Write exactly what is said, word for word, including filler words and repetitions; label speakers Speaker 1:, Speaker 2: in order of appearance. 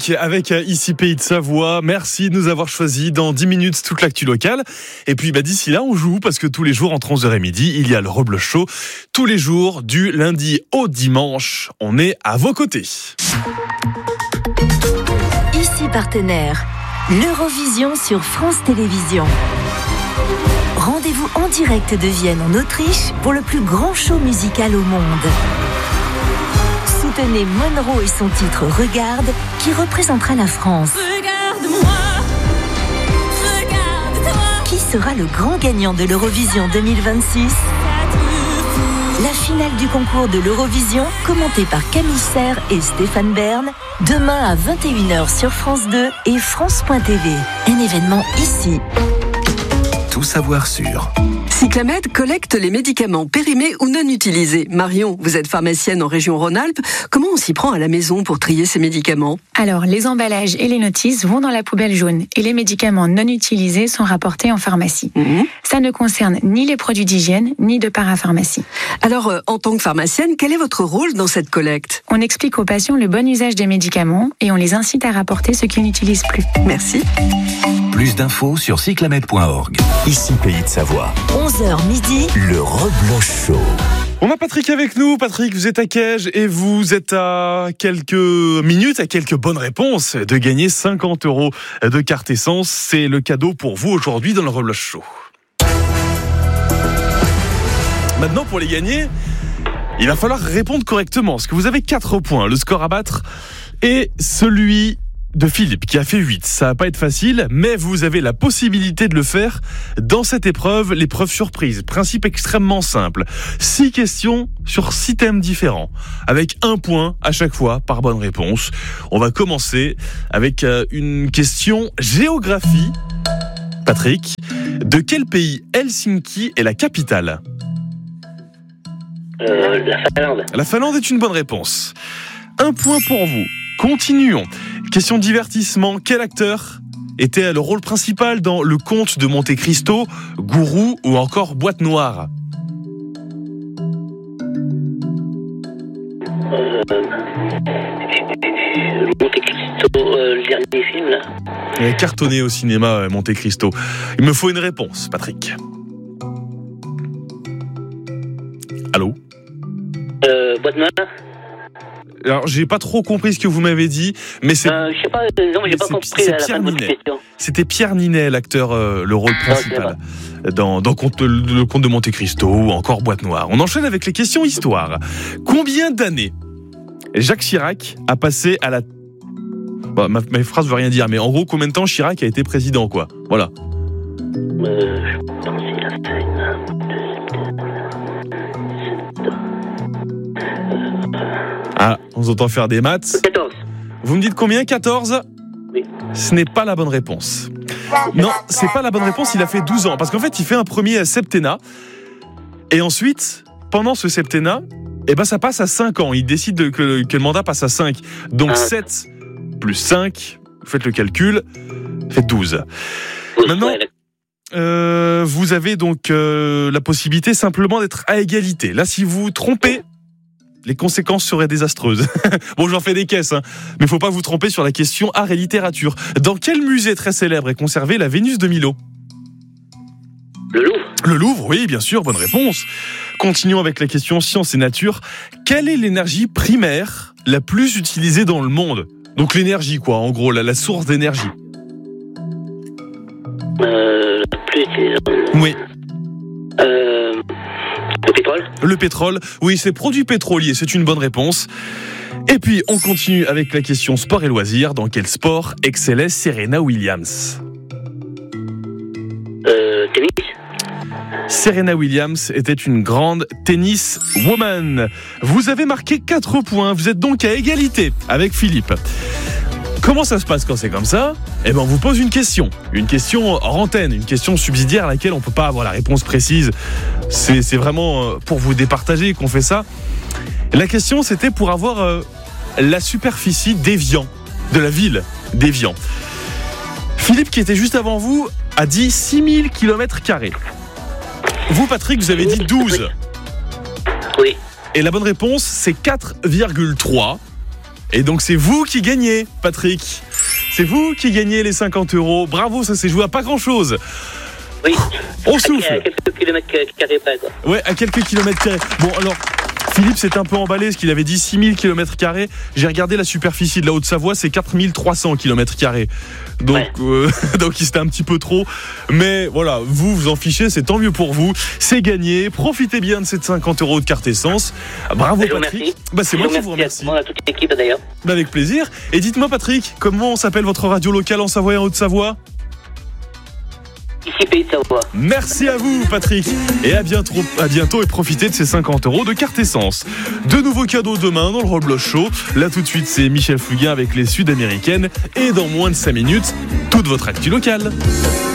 Speaker 1: Patrick avec Ici Pays de Savoie. Merci de nous avoir choisis. Dans dix minutes, toute l'actu locale. Et puis bah, d'ici là, on joue parce que tous les jours, entre onze heures et midi, il y a le Rebloch Show. Tous les jours, du lundi au dimanche, on est à vos côtés.
Speaker 2: Ici partenaire, l'Eurovision sur France Télévisions. Rendez-vous en direct de Vienne en Autriche pour le plus grand show musical au monde. Soutenez Monroe et son titre Regarde, qui représentera la France.
Speaker 3: Regarde-moi, regarde-toi.
Speaker 2: Qui sera le grand gagnant de l'Eurovision deux mille vingt-six? La finale du concours de l'Eurovision, commentée par Camille Serre et Stéphane Bern, demain à vingt et une heures sur France deux et France point T V. Un événement ici.
Speaker 4: Tout savoir sur
Speaker 5: Cyclamed collecte les médicaments périmés ou non utilisés. Marion, vous êtes pharmacienne en région Rhône-Alpes. Comment on s'y prend à la maison pour trier ces médicaments ?
Speaker 6: Alors, les emballages et les notices vont dans la poubelle jaune et les médicaments non utilisés sont rapportés en pharmacie. Mmh. Ça ne concerne ni les produits d'hygiène, ni de parapharmacie.
Speaker 5: Alors, euh, en tant que pharmacienne, quel est votre rôle dans cette collecte ?
Speaker 6: On explique aux patients le bon usage des médicaments et on les incite à rapporter ce qu'ils n'utilisent plus.
Speaker 5: Merci.
Speaker 4: Plus d'infos sur cyclamed point org. Ici Pays de Savoie.
Speaker 2: onze heures midi,
Speaker 4: le Rebloch Show.
Speaker 1: On a Patrick avec nous. Patrick, vous êtes à Kège et vous êtes à quelques minutes, à quelques bonnes réponses de gagner cinquante euros de carte essence. C'est le cadeau pour vous aujourd'hui dans le Rebloch Show. Maintenant, pour les gagner, il va falloir répondre correctement, parce que vous avez quatre points. Le score à battre est celui de Philippe, qui a fait huit. Ça va pas être facile, mais vous avez la possibilité de le faire dans cette épreuve, l'épreuve surprise. Principe extrêmement simple. Six questions sur six thèmes différents, avec un point à chaque fois par bonne réponse. On va commencer avec une question géographie. Patrick, de quel pays Helsinki est la capitale ?
Speaker 7: Euh, la Finlande.
Speaker 1: La Finlande est une bonne réponse. Un point pour vous. Continuons. Question divertissement. Quel acteur était le rôle principal dans Le Comte de Monte Cristo, Gourou ou encore Boîte Noire ?
Speaker 7: Euh, Monte Cristo, euh, le dernier film là.
Speaker 1: Il a cartonné au cinéma Monte Cristo. Il me faut une réponse, Patrick. Allô ?
Speaker 7: Euh, Boîte Noire.
Speaker 1: Alors, j'ai pas trop compris ce que vous m'avez dit, mais c'est.
Speaker 7: Euh, je sais pas, non, mais j'ai pas compris
Speaker 1: c'est
Speaker 7: la, la
Speaker 1: Pierre
Speaker 7: fin de votre
Speaker 1: Ninet.
Speaker 7: question.
Speaker 1: C'était Pierre Ninet, l'acteur, euh, le rôle principal
Speaker 7: Ah,
Speaker 1: dans, dans Comte, le Comte de Monte Cristo ou encore Boîte Noire. On enchaîne avec les questions histoire. Combien d'années Jacques Chirac a passé à la. Bon, ma, ma phrase veut rien dire, mais en gros, combien de temps Chirac a été président, quoi ? Voilà.
Speaker 7: Euh, je pense qu'il a fait une, deux,
Speaker 1: Ah, on vous entend faire des maths.
Speaker 7: quatorze.
Speaker 1: Vous me dites combien ? quatorze ?
Speaker 7: Oui.
Speaker 1: Ce n'est pas la bonne réponse. Non, c'est pas la bonne réponse, il a fait douze ans. Parce qu'en fait, il fait un premier septennat. Et ensuite, pendant ce septennat, eh ben, ça passe à cinq ans. Il décide de, que, que le mandat passe à cinq. Donc
Speaker 7: Ah.
Speaker 1: sept plus cinq, vous faites le calcul, faites douze. Maintenant,
Speaker 7: Ouais,
Speaker 1: euh, vous avez donc euh, la possibilité simplement d'être à égalité. Là, si vous vous trompez, les conséquences seraient désastreuses. Bon, j'en fais des caisses, hein. Mais faut pas vous tromper sur la question art et littérature. Dans quel musée très célèbre est conservée la Vénus de Milo ?
Speaker 7: Le Louvre.
Speaker 1: Le Louvre, oui, bien sûr, bonne réponse. Continuons avec la question science et nature. Quelle est l'énergie primaire la plus utilisée dans le monde ? Donc l'énergie, quoi, en gros, la, la source d'énergie.
Speaker 7: Euh, la plus utilisée.
Speaker 1: Oui.
Speaker 7: Euh, le pétrole.
Speaker 1: Le pétrole, oui, c'est produits pétroliers, c'est une bonne réponse. Et puis, on continue avec la question sport et loisirs. Dans quel sport excellait Serena Williams ?
Speaker 7: Euh, tennis.
Speaker 1: Serena Williams était une grande tennis woman. Vous avez marqué quatre points, vous êtes donc à égalité avec Philippe. Comment ça se passe quand c'est comme ça ? Eh ben, on vous pose une question. Une question hors antenne, une question subsidiaire à laquelle on ne peut pas avoir la réponse précise. C'est, c'est vraiment pour vous départager qu'on fait ça. La question, c'était pour avoir euh, la superficie d'Évian, de la ville d'Évian. Philippe, qui était juste avant vous, a dit six mille kilomètres carrés. Vous, Patrick, vous avez dit douze.
Speaker 7: Oui.
Speaker 1: Et la bonne réponse, c'est quatre virgule trois. Et donc c'est vous qui gagnez, Patrick. C'est vous qui gagnez les cinquante euros. Bravo, ça s'est joué à pas grand-chose.
Speaker 7: Oui.
Speaker 1: On souffle.
Speaker 7: À quelques kilomètres carrés près, quoi.
Speaker 1: Ouais, à quelques kilomètres carrés. Bon, alors, Philippe s'est un peu emballé parce qu'il avait dit six mille kilomètres carrés. J'ai regardé la superficie de la Haute-Savoie, c'est quatre mille trois cents kilomètres carrés. Donc,
Speaker 7: Ouais.
Speaker 1: euh, donc c'était un petit peu trop. Mais voilà, vous vous en fichez, c'est tant mieux pour vous. C'est gagné. Profitez bien de ces cinquante euros de carte essence. Bravo,
Speaker 7: Je vous
Speaker 1: Patrick.
Speaker 7: remercie.
Speaker 1: Bah, c'est
Speaker 7: Je
Speaker 1: moi qui vous remercie.
Speaker 7: À toute l'équipe d'ailleurs.
Speaker 1: Bah, avec plaisir. Et dites-moi, Patrick, comment s'appelle votre radio locale en Savoie et en Haute-Savoie ?
Speaker 7: Ici, Pays de Savoie.
Speaker 1: Merci à vous, Patrick. Et à bientôt, à bientôt et profitez de ces cinquante euros de carte essence. De nouveaux cadeaux demain dans le Robles Show. Là, tout de suite, c'est Michel Fugain avec les Sud-Américaines. Et dans moins de cinq minutes, toute votre actu locale.